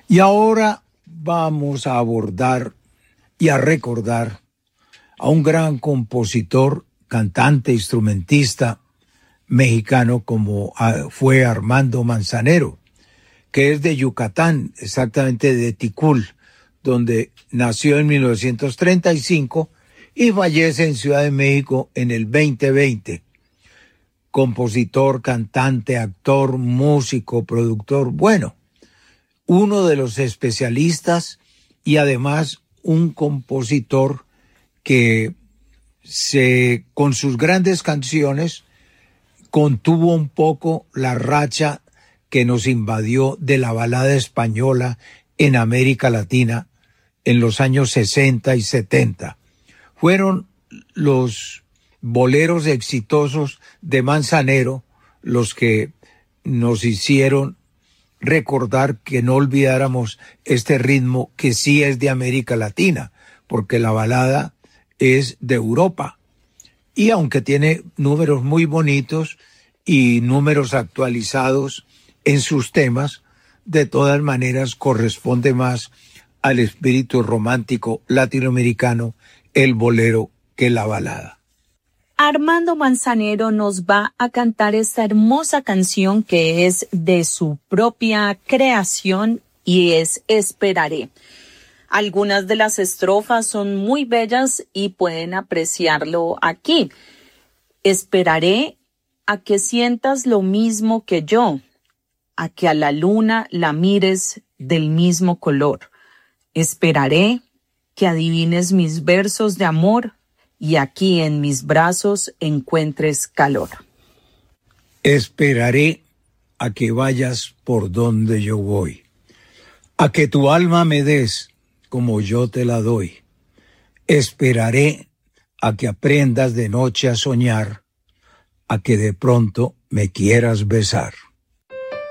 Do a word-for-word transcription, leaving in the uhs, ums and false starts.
Y ahora vamos a abordar y a recordar a un gran compositor, cantante, instrumentista mexicano como fue Armando Manzanero, que es de Yucatán, exactamente de Tikul, donde nació en mil novecientos treinta y cinco y fallece en Ciudad de México en el veinte veinte. Compositor, cantante, actor, músico, productor, bueno, uno de los especialistas y además un compositor que se, con sus grandes canciones contuvo un poco la racha que nos invadió de la balada española en América Latina en los años sesenta y setenta. Fueron los boleros exitosos de Manzanero los que nos hicieron recordar que no olvidáramos este ritmo que sí es de América Latina, porque la balada es de Europa. Y aunque tiene números muy bonitos y números actualizados en sus temas, de todas maneras corresponde más al espíritu romántico latinoamericano el bolero que la balada. Armando Manzanero nos va a cantar esta hermosa canción que es de su propia creación y es Esperaré. Algunas de las estrofas son muy bellas y pueden apreciarlo aquí. Esperaré a que sientas lo mismo que yo, a que a la luna la mires del mismo color. Esperaré que adivines mis versos de amor y aquí en mis brazos encuentres calor. Esperaré a que vayas por donde yo voy, a que tu alma me des como yo te la doy. Esperaré a que aprendas de noche a soñar, a que de pronto me quieras besar.